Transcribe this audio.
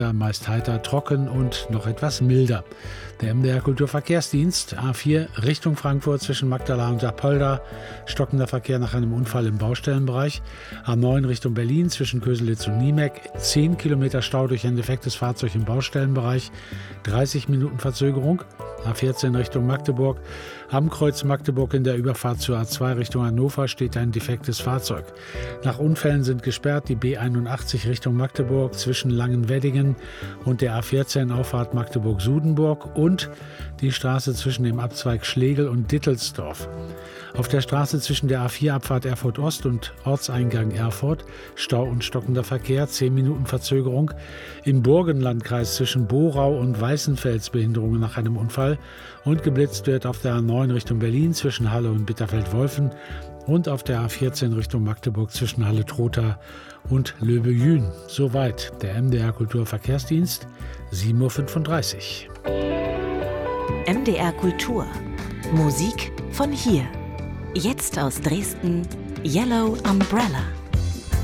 Meist heiter, trocken und noch etwas milder. Der MDR Kulturverkehrsdienst A4 Richtung Frankfurt zwischen Magdala und Apolda. Stockender Verkehr nach einem Unfall im Baustellenbereich. A9 Richtung Berlin zwischen Köselitz und Niemek. 10 Kilometer Stau durch ein defektes Fahrzeug im Baustellenbereich. 30 Minuten Verzögerung. A14 Richtung Magdeburg. Am Kreuz Magdeburg in der Überfahrt zur A2 Richtung Hannover steht ein defektes Fahrzeug. Nach Unfällen sind gesperrt die B81 Richtung Magdeburg zwischen Langenweddingen und der A14 Auffahrt Magdeburg-Sudenburg und die Straße zwischen dem Abzweig Schlegel und Dittelsdorf. Auf der Straße zwischen der A4-Abfahrt Erfurt Ost und Ortseingang Erfurt Stau und stockender Verkehr, 10 Minuten Verzögerung. Im Burgenlandkreis zwischen Borau und Weißenfels Behinderungen nach einem Unfall und geblitzt wird auf der A9 Richtung Berlin zwischen Halle und Bitterfeld-Wolfen und auf der A14 Richtung Magdeburg zwischen Halle-Trotha und Löbejün. Soweit der MDR Kulturverkehrsdienst, 7:35 Uhr. MDR Kultur. Musik von hier. Jetzt aus Dresden, Yellow Umbrella.